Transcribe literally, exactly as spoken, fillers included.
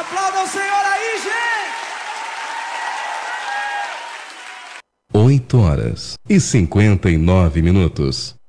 Aplauda o Senhor aí, gente! oito horas e cinquenta e nove minutos.